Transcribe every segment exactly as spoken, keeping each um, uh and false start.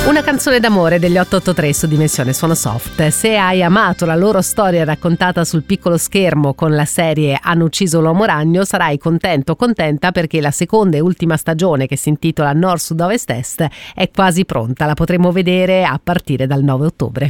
Una canzone d'amore degli otto otto tre su Dimensione Suono Soft. Se hai amato la loro storia raccontata sul piccolo schermo con la serie Hanno ucciso l'uomo ragno, sarai contento o contenta perché la seconda e ultima stagione, che si intitola Nord Sud Ovest Est, è quasi pronta. La potremo vedere a partire dal nove ottobre.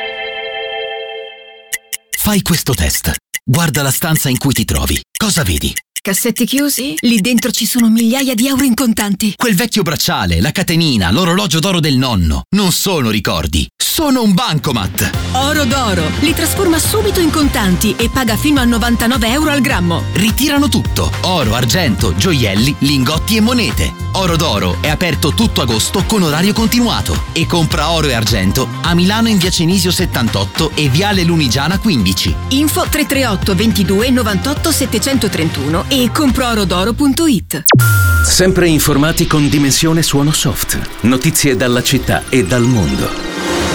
Fai questo test. Guarda la stanza in cui ti trovi. Cosa vedi? Cassetti chiusi? Lì dentro ci sono migliaia di euro in contanti. Quel vecchio bracciale, la catenina, l'orologio d'oro del nonno. Non sono ricordi, sono un bancomat. Oro d'oro. Li trasforma subito in contanti e paga fino a novantanove euro al grammo. Ritirano tutto. Oro, argento, gioielli, lingotti e monete. Oro d'oro è aperto tutto agosto con orario continuato. E compra oro e argento a Milano in via Cenisio settantotto e viale Lunigiana quindici. Info tre tre otto ventidue novantotto settecentotrentuno e comproorodoro punto it. Sempre informati con Dimensione Suono Soft. Notizie dalla città e dal mondo.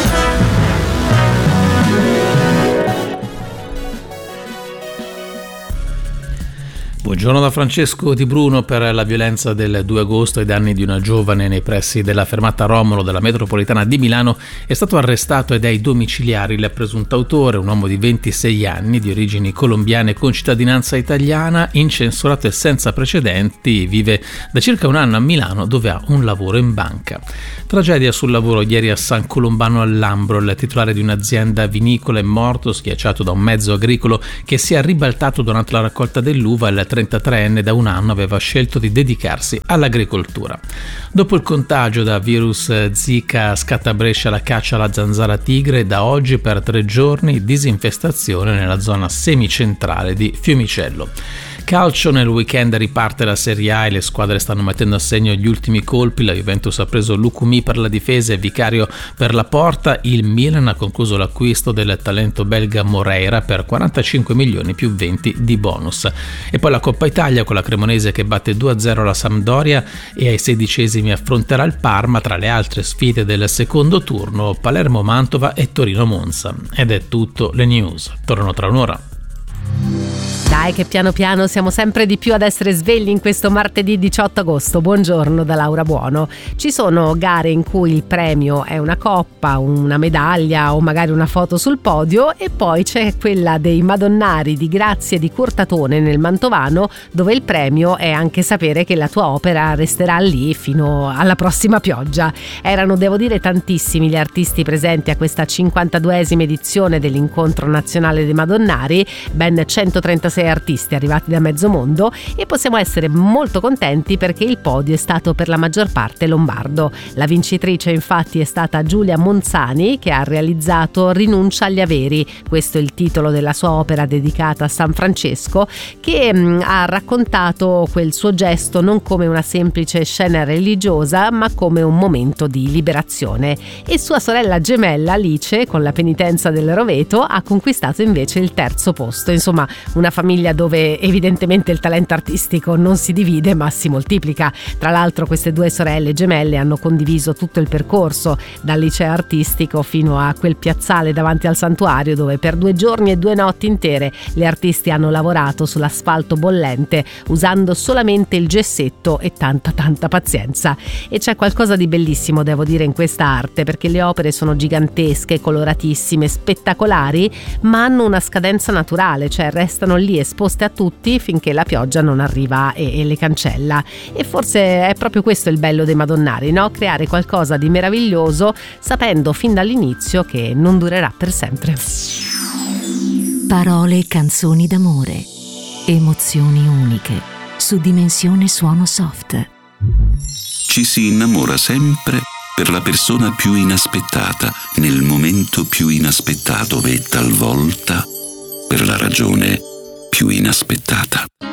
Buongiorno da Francesco Di Bruno. Per la violenza del due agosto ai danni di una giovane nei pressi della fermata Romolo della metropolitana di Milano è stato arrestato ed è ai domiciliari il presunto autore, un uomo di ventisei anni di origini colombiane con cittadinanza italiana, incensurato e senza precedenti, vive da circa un anno a Milano dove ha un lavoro in banca. Tragedia sul lavoro ieri a San Colombano al Lambro. Il titolare di un'azienda vinicola è morto schiacciato da un mezzo agricolo che si è ribaltato durante la raccolta dell'uva. Il trentatreenne da un anno aveva scelto di dedicarsi all'agricoltura. Dopo il contagio da virus Zika scatta a Brescia la caccia alla zanzara tigre. Da oggi per tre giorni disinfestazione nella zona semicentrale di Fiumicello. Calcio, nel weekend riparte la Serie A e le squadre stanno mettendo a segno gli ultimi colpi. La Juventus ha preso Lucumi per la difesa e Vicario per la porta. Il Milan ha concluso l'acquisto del talento belga Moreira per quarantacinque milioni più venti di bonus. E poi la Coppa Italia con la Cremonese che batte due a zero la Sampdoria e ai sedicesimi affronterà il Parma. Tra le altre sfide del secondo turno Palermo-Mantova e Torino-Monza. Ed è tutto, le news tornano tra un'ora. Dai che piano piano siamo sempre di più ad essere svegli in questo martedì diciotto agosto. Buongiorno da Laura Buono. Ci sono gare in cui il premio è una coppa, una medaglia o magari una foto sul podio, e poi c'è quella dei Madonnari di Grazia di Curtatone nel Mantovano, dove il premio è anche sapere che la tua opera resterà lì fino alla prossima pioggia. Erano, devo dire, tantissimi gli artisti presenti a questa cinquantaduesima edizione dell'incontro nazionale dei Madonnari, ben centotrentasei artisti arrivati da mezzo mondo, e possiamo essere molto contenti perché il podio è stato per la maggior parte lombardo. La vincitrice infatti è stata Giulia Monzani, che ha realizzato Rinuncia agli averi. Questo è il titolo della sua opera dedicata a San Francesco, che mh, ha raccontato quel suo gesto non come una semplice scena religiosa ma come un momento di liberazione. E sua sorella gemella Alice, con La penitenza del roveto, ha conquistato invece il terzo posto. Insomma, una famiglia dove evidentemente il talento artistico non si divide ma si moltiplica. Tra l'altro queste due sorelle gemelle hanno condiviso tutto il percorso, dal liceo artistico fino a quel piazzale davanti al santuario dove per due giorni e due notti intere le artisti hanno lavorato sull'asfalto bollente usando solamente il gessetto e tanta tanta pazienza. E c'è qualcosa di bellissimo, devo dire, in questa arte, perché le opere sono gigantesche, coloratissime, spettacolari, ma hanno una scadenza naturale, cioè restano lì esposte a tutti finché la pioggia non arriva e, e le cancella. E forse è proprio questo il bello dei Madonnari, no? Creare qualcosa di meraviglioso sapendo fin dall'inizio che non durerà per sempre. Parole e canzoni d'amore, emozioni uniche su Dimensione Suono Soft. Ci si innamora sempre per la persona più inaspettata, nel momento più inaspettato e talvolta per la ragione più inaspettata.